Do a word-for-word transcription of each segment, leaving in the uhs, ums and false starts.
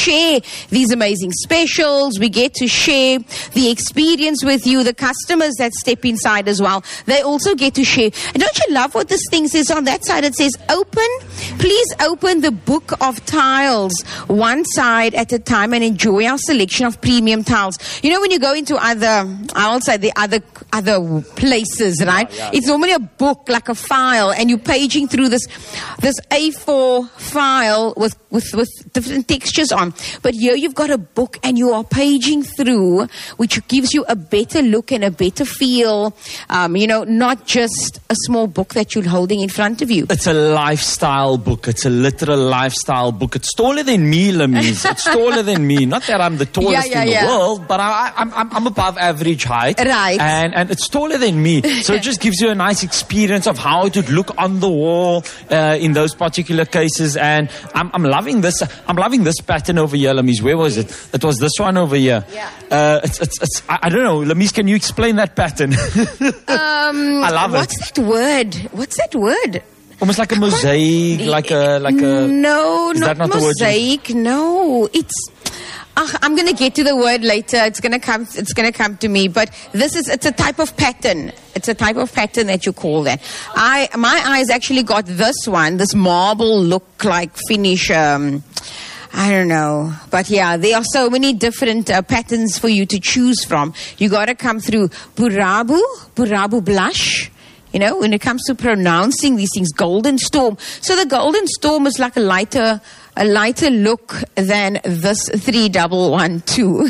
share these amazing specials. We get to share the experience with you. The customers that step inside as well, they also get to share. And don't you love what this thing says on that side? It says, open, please open the book of tiles one side at a time and enjoy our selection of premium tiles. You know, when you go into other, I'll say the other other places, right? Yeah, yeah. It's normally a book, like a file, and you're paging through this this A four file with, with, with different textures on. But here you've got a book and you are paging through, which gives you a better look and a better feel. Um, you know, not just a small book that you're holding in front of you. It's a lifestyle book. It's a literal lifestyle book. It's taller than me, Lamise. It's taller than me. Not that I'm the tallest yeah, yeah, in the yeah. world, but I, I'm, I'm, I'm above average height. Right. And, and it's taller than me. So it just gives you a nice experience of how it would look on the wall uh, in those particular cases. And I'm, I'm loving this. I'm loving this pattern over here, Lamise. Where was it? It was this one over here. Yeah. Uh, it's, it's, it's, I, I don't know. Lamise, can you explain that pattern? um, I love what's it. What's that word? What's that word? Almost like a mosaic, like a like a. No, is not, that not mosaic. The word? No, it's. Uh, I'm going to get to the word later. It's going to come. It's going to come to me. But this is. It's a type of pattern. It's a type of pattern that you call that. I my eyes actually got this one. This marble look like finish. Um, I don't know. But yeah, there are so many different uh, patterns for you to choose from. You got to come through Burabu, Burabu blush. You know, when it comes to pronouncing these things, Golden Storm. So the Golden Storm is like a lighter, a lighter look than this three double one two.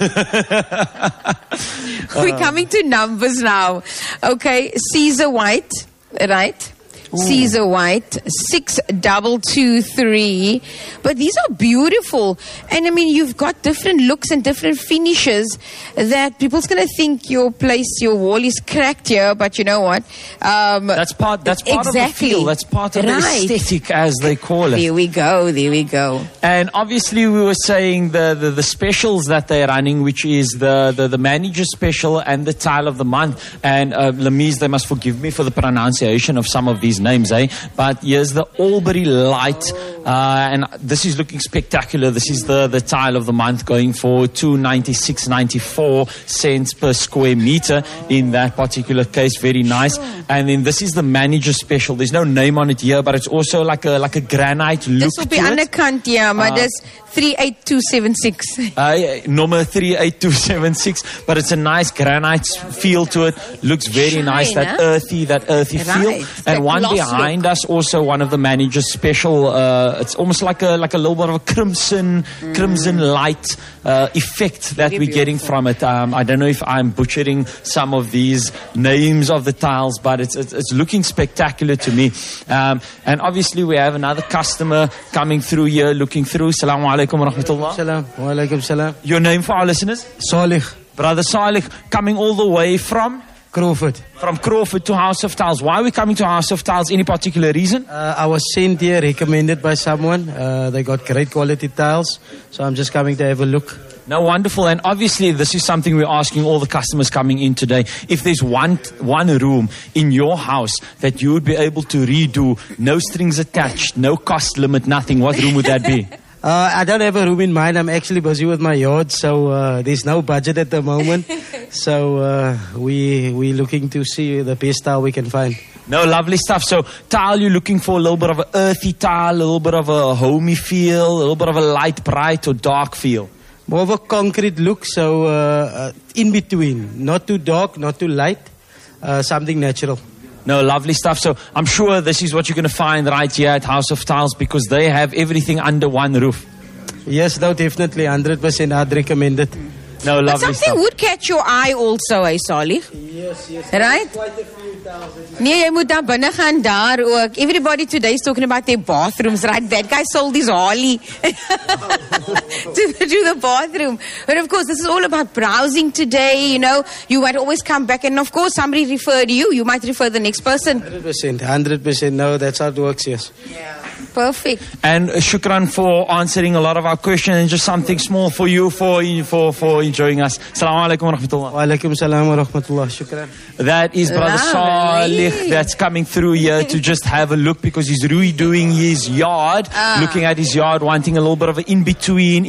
We're coming to numbers now. Okay, Caesar White, right? Ooh. Caesar White, six double two three. But these are beautiful. And I mean, you've got different looks and different finishes that people's going to think your place, your wall is cracked here. But you know what? Um, that's part, that's part exactly. of the feel. That's part of right. the aesthetic, as they call it. There we go. There we go. And obviously we were saying the, the, the specials that they're running, which is the, the, the manager special and the tile of the month. And uh, Lamise, they must forgive me for the pronunciation of some of these names, eh? But here's the Albury Light, uh, and this is looking spectacular. This is the, the tile of the month, going for two ninety-six ninety-four cents per square meter in that particular case. Very nice. And then this is the manager special. There's no name on it here, but it's also like a like a granite look. This will be undercut, yeah, but uh, it's three eight two seven six. Uh, yeah, number three eight two seven six, but it's a nice granite feel to it. Looks very Shine, nice, that huh? earthy, that earthy right. feel. And that one behind look. us, also one of the manager's special. Uh, it's almost like a like a little bit of a crimson, mm. crimson light uh, effect that very we're getting beautiful. from it. Um, I don't know if I'm butchering some of these names of the tiles, but it's it's, it's looking spectacular to me. Um, and obviously, we have another customer coming through here, looking through. Assalamu alaikum wa rahmatullah. Salam. Wa alaikum salam. Your name for our listeners? Salih. Brother Salih, coming all the way from? Crawford. From Crawford to House of Tiles. Why are we coming to House of Tiles? Any particular reason? Uh, I was sent here, recommended by someone. Uh, they got great quality tiles. So I'm just coming to have a look. No, wonderful. And obviously, this is something we're asking all the customers coming in today. If there's one one room in your house that you would be able to redo, no strings attached, no cost limit, nothing, what room would that be? Uh, I don't have a room in mind. I'm actually busy with my yard, so uh, there's no budget at the moment. So uh, we we looking to see the best tile we can find. No, lovely stuff. So tile, you're looking for a little bit of an earthy tile, a little bit of a homey feel, a little bit of a light, bright or dark feel. More of a concrete look, so uh, uh, in between, not too dark, not too light, uh, something natural. No, lovely stuff. So I'm sure this is what you're going to find right here at House of Tiles, because they have everything under one roof. Yes, no, definitely. one hundred percent I'd recommend it. No, lovely but something stuff. would catch your eye also, eh, Salih? Yes, yes. Right? Quite a few thousand. Nee, jy moet daar binne gaan daar ook. Everybody today is talking about their bathrooms, right? That guy sold his Harley to, to the bathroom. But of course, this is all about browsing today, you know. You might always come back and of course somebody referred you. You might refer the next person. one hundred percent. one hundred percent. No, that's how it works, yes. Yeah. Perfect. And uh, shukran for answering a lot of our questions, and just something small for you for for for enjoying us. Assalamu alaikum wa rahmatullah. Wa alaikum salam wa rahmatullah. Shukran. That is Brother Salih that's coming through here to just have a look, because he's redoing his yard, ah. looking at his yard, wanting a little bit of an in-between